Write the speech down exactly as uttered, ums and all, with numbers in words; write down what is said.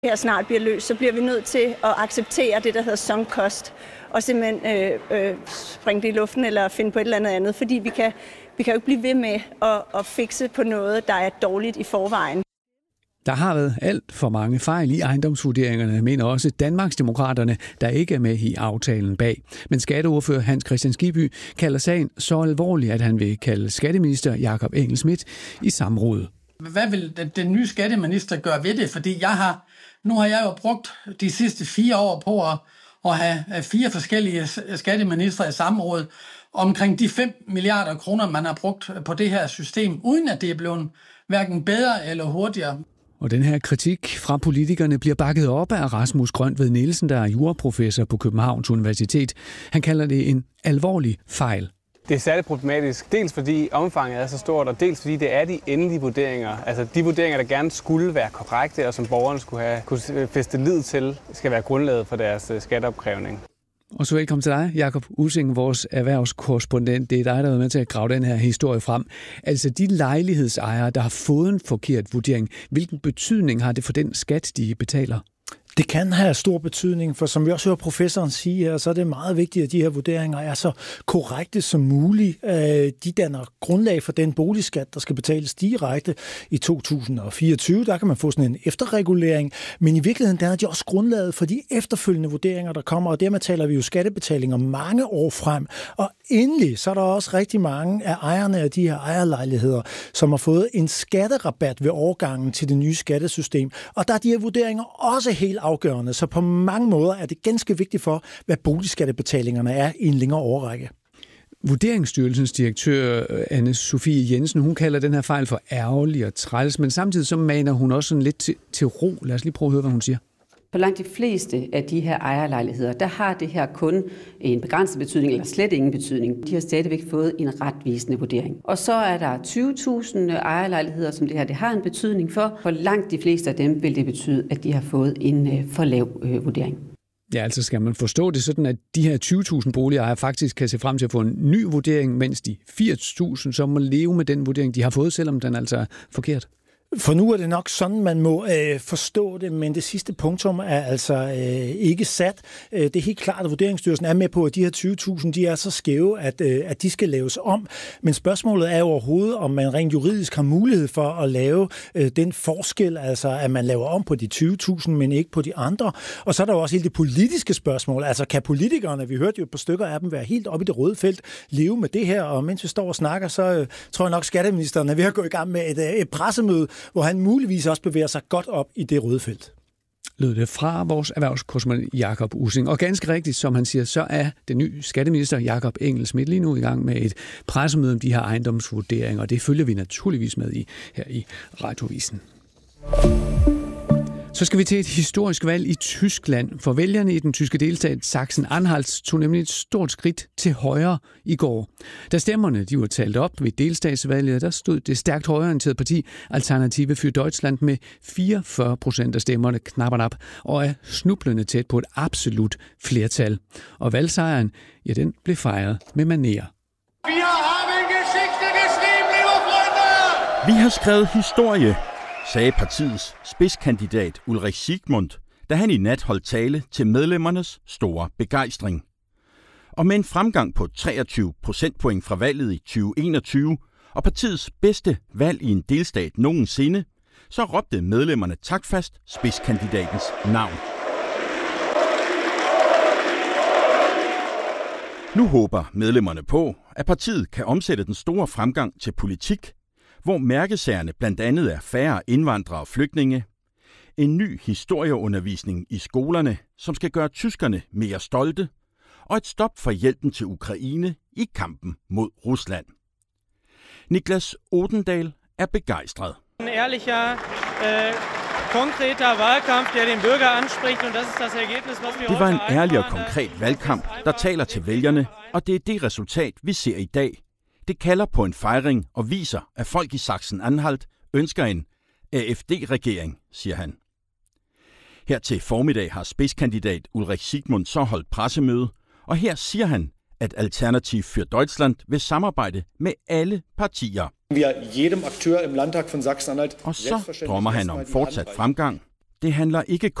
her snart bliver løst, så bliver vi nødt til at acceptere det, der hedder sunk cost, og simpelthen øh, øh, springe det i luften eller finde på et eller andet andet, fordi vi kan, vi kan jo ikke blive ved med at, at fikse på noget, der er dårligt i forvejen. Der har været alt for mange fejl i ejendomsvurderingerne, mener også Danmarksdemokraterne, der ikke er med i aftalen bag. Men skatteordfører Hans Kristian Skibby kalder sagen så alvorlig, at han vil kalde skatteminister Jakob Engel-Schmidt i samråd. Hvad vil den nye skatteminister gøre ved det? Fordi jeg har, nu har jeg jo brugt de sidste fire år på at, at have fire forskellige skatteministre i samråd omkring de fem milliarder kroner, man har brugt på det her system, uden at det er blevet hverken bedre eller hurtigere. Og den her kritik fra politikerne bliver bakket op af Rasmus Grøntved Nielsen, der er juraprofessor på Københavns Universitet. Han kalder det en alvorlig fejl. Det er særligt problematisk, dels fordi omfanget er så stort, og dels fordi det er de endelige vurderinger. Altså de vurderinger, der gerne skulle være korrekte, og som borgerne skulle have kunne fæste lid til, skal være grundlaget for deres skatteopkrævning. Og så velkommen til dig, Jakob Ussing, vores erhvervskorrespondent. Det er dig, der har været med til at grave den her historie frem. Altså de lejlighedsejere, der har fået en forkert vurdering, hvilken betydning har det for den skat, de betaler? Det kan have stor betydning, for som vi også hører professoren sige her, så er det meget vigtigt, at de her vurderinger er så korrekte som muligt. De danner grundlag for den boligskat, der skal betales direkte i to tusind fireogtyve. Der kan man få sådan en efterregulering, men i virkeligheden danner de også grundlaget for de efterfølgende vurderinger, der kommer, og dermed taler vi jo skattebetalinger mange år frem. Og endelig så er der også rigtig mange af ejerne af de her ejerlejligheder, som har fået en skatterabat ved overgangen til det nye skattesystem. Og der er de her vurderinger også helt afgørende, så på mange måder er det ganske vigtigt for, hvad boligskattebetalingerne er i en længere årrække. Vurderingsstyrelsens direktør, Anne-Sophie Jensen, hun kalder den her fejl for ærgerlig og træls, men samtidig så maner hun også sådan lidt til, til ro. Lad os lige prøve at høre, hvad hun siger. For langt de fleste af de her ejerlejligheder, der har det her kun en begrænset betydning, eller slet ingen betydning. De har stadigvæk fået en retvisende vurdering. Og så er der tyve tusind ejerlejligheder, som det her det har en betydning for. For langt de fleste af dem vil det betyde, at de har fået en for lav øh, vurdering. Ja, altså skal man forstå det sådan, at de her tyve tusind boligejere faktisk kan se frem til at få en ny vurdering, mens de firs tusind så må leve med den vurdering, de har fået, selvom den altså er forkert. For nu er det nok sådan, man må øh, forstå det, men det sidste punktum er altså øh, ikke sat. Øh, det er helt klart, at Vurderingsstyrelsen er med på, at de her tyve tusind, de er så skæve, at, øh, at de skal laves om. Men spørgsmålet er jo overhovedet, om man rent juridisk har mulighed for at lave øh, den forskel, altså at man laver om på de tyve tusind, men ikke på de andre. Og så er der jo også hele det politiske spørgsmål. Altså kan politikerne, vi hørte jo et par stykker af dem, være helt oppe i det røde felt, leve med det her? Og mens vi står og snakker, så øh, tror jeg nok, skatteministeren er ved at gå i gang med et, et pressemøde, hvor han muligvis også bevæger sig godt op i det røde felt. Lød det fra vores erhvervskorrespondent Jakob Ussing. Og ganske rigtigt, som han siger, så er den nye skatteminister Jakob Engel-Schmidt lige nu i gang med et pressemøde om de her ejendomsvurderinger, og det følger vi naturligvis med i her i Radioavisen. Så skal vi til et historisk valg i Tyskland, for vælgerne i den tyske delstat Sachsen-Anhalt tog nemlig et stort skridt til højre i går. Da stemmerne de var talt op ved delstatsvalget, der stod det stærkt højreorienterede parti Alternative für Deutschland med fireogfyrre procent af stemmerne knap og nap, og er snublende tæt på et absolut flertal. Og valgsejren, ja, den blev fejret med manerer. Vi har skrevet historie, sagde partiets spidskandidat Ulrich Siegmund, da han i nat holdt tale til medlemmernes store begejstring. Og med en fremgang på treogtyve procentpoint fra valget i tyve enogtyve og partiets bedste valg i en delstat nogensinde, så råbte medlemmerne taktfast spidskandidatens navn. Nu håber medlemmerne på, at partiet kan omsætte den store fremgang til politik, hvor mærkesagerne blandt andet er færre indvandrere og flygtninge, en ny historieundervisning i skolerne, som skal gøre tyskerne mere stolte, og et stop for hjælpen til Ukraine i kampen mod Rusland. Niklas Odendahl er begejstret. En ærlicher, äh, konkreter Wahlkampf, der den Bürger anspricht, und das ist das Ergebnis, was wir Det var en ærlig og konkret valgkamp, der taler til vælgerne, og det er det resultat, vi ser i dag. Det kalder på en fejring og viser, at folk i Sachsen-Anhalt ønsker en A F D-regering, siger han. Her til formiddag har spidskandidat Ulrich Siegmund så holdt pressemøde, og her siger han, at Alternative für Deutschland vil samarbejde med alle partier. Wir jedem Aktør im Landtag von Sachsen-Anhalt. Og så drømmer han om fortsat fremgang. Det handler ikke